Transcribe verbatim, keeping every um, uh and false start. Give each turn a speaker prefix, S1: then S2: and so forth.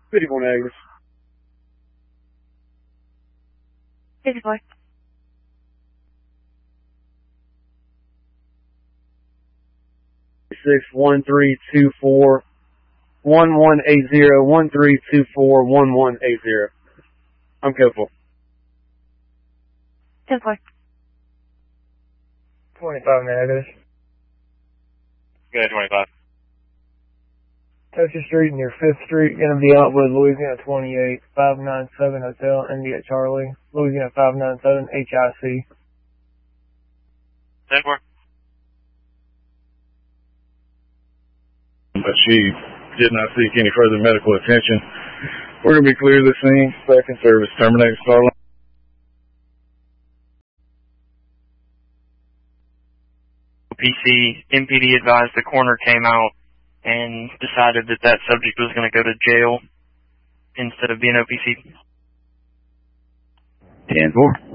S1: fifty-four negative.
S2: fifty-four.
S1: Six one three two four one one eight zero one three two four one one eight zero. I'm careful.
S2: ten four.
S3: twenty-five negative.
S4: Go ahead, twenty-five.
S3: Texas Street near fifth Street, gonna be Outwood, Louisiana twenty-eight, five nine seven Hotel, India Charlie, Louisiana five nine seven H I C.
S4: ten four.
S5: But she did not seek any further medical attention. We're going to be clear of the scene. Second service terminated. Starline.
S6: P C, M P D advised the coroner came out and decided that that subject was going to go to jail instead of being O P C.
S7: ten four.